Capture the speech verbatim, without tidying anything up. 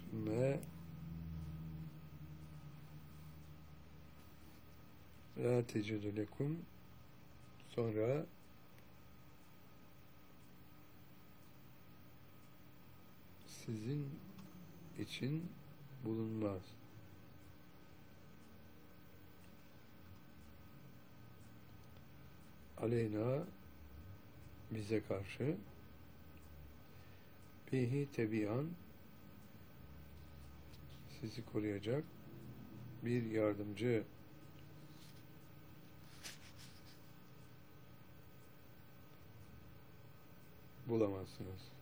Sümme la tecidu lekum, sonra sizin için bulunmaz. Aleyna, bize karşı, bihi tebiyan, sizi koruyacak bir yardımcı bulamazsınız.